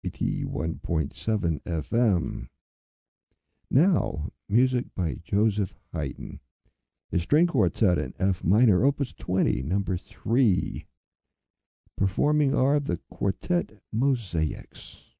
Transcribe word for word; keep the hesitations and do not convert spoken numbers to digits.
eighty-one point seven F M. Now, music by Joseph Haydn. His string quartet in F minor, opus twenty, number three. Performing are the Quartet Mosaics.